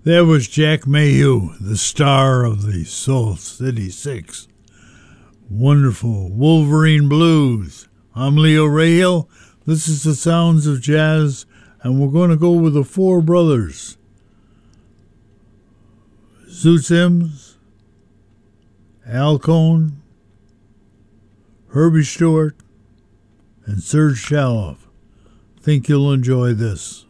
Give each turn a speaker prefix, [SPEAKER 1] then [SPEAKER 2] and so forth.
[SPEAKER 1] That was Jack Mayhew, the star of the Soul City Six. Wonderful Wolverine Blues. I'm Leo Rahal. This is the Sounds of Jazz, and we're going to go with the Four Brothers. Zoot Sims, Al Cohn, Herbie Stewart, and Serge Shaloff. Think you'll enjoy this.